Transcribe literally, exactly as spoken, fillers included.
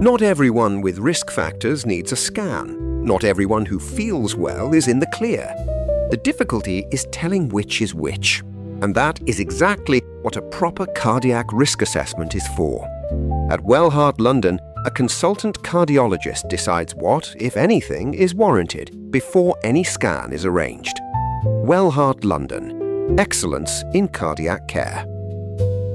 Not everyone with risk factors needs a scan. Not everyone who feels well is in the clear. The difficulty is telling which is which. And that is exactly what a proper cardiac risk assessment is for. At Wellheart London, a consultant cardiologist decides what, if anything, is warranted before any scan is arranged. Wellheart London. Excellence in cardiac care.